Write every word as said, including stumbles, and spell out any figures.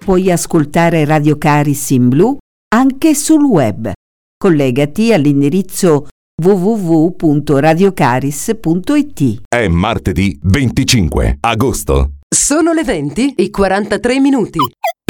puoi ascoltare Radio Caris in blu anche sul web. Collegati all'indirizzo w w w punto radiocaris punto i t. È martedì venticinque agosto. Sono le venti e quarantatré minuti.